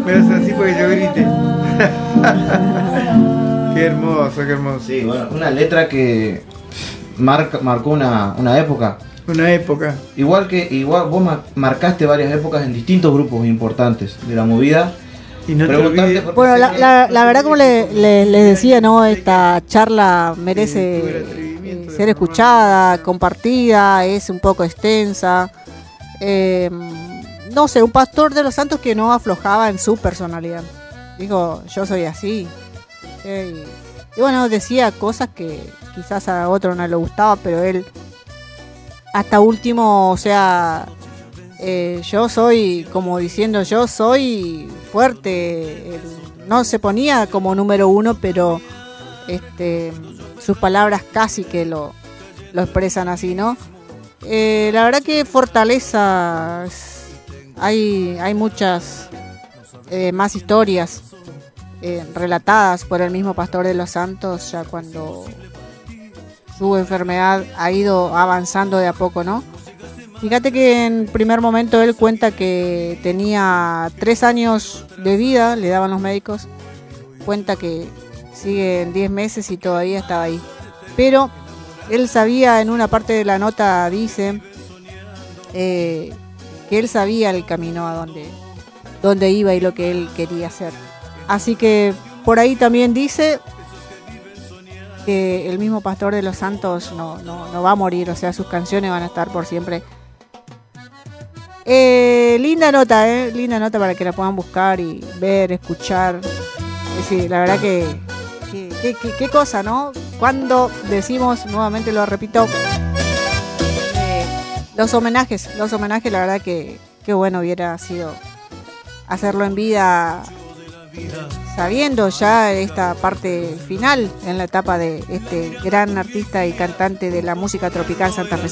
Me haces así porque yo grite. Qué hermoso, qué hermoso. Sí, bueno, una letra que marcó una época. Una época. Igual vos marcaste varias épocas en distintos grupos importantes de la movida. Y no te olvides. Bueno, la verdad, como les decía, ¿no? Esta charla merece ser escuchada, compartida, es un poco extensa. No sé, un pastor de los santos que no aflojaba en su personalidad. Dijo, yo soy así. Y bueno, decía cosas que quizás a otro no le gustaba, pero él hasta último, o sea, yo soy, como diciendo, yo soy fuerte. No se ponía como número uno, pero sus palabras casi que lo expresan así, ¿no? La verdad que fortaleza, hay muchas más historias relatadas por el mismo pastor de los santos, ya cuando su enfermedad ha ido avanzando de a poco, ¿no? Fíjate que en primer momento él cuenta que tenía 3 años de vida, le daban los médicos, cuenta que sigue en 10 meses y todavía estaba ahí. Pero él sabía, en una parte de la nota dice que él sabía el camino a donde iba y lo que él quería hacer. Así que por ahí también dice que el mismo pastor de los santos no va a morir, o sea, sus canciones van a estar por siempre. Linda nota para que la puedan buscar y ver, escuchar. Sí, la verdad que qué cosa, ¿no? Cuando decimos, nuevamente lo repito, los homenajes, la verdad que bueno hubiera sido hacerlo en vida, sabiendo ya esta parte final en la etapa de este gran artista y cantante de la música tropical santafesina.